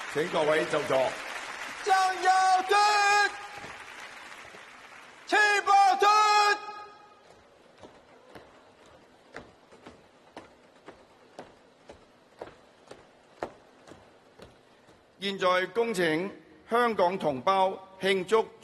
請各位就座。 張耀敦、戚伯敦。 現在恭請香港同胞慶祝